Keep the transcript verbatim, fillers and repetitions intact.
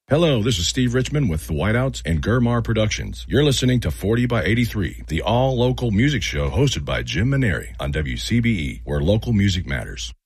Hello, this is Steve Richmond with the Whiteouts and Gurmar Productions. You're listening to forty by eighty-three, the all-local music show hosted by Jim Maneri on W C B E, where local music matters.